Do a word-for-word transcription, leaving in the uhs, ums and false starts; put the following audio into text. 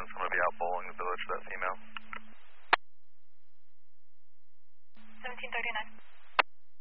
presence. I'm going to be out bowling the village for that female. seventeen thirty-nine.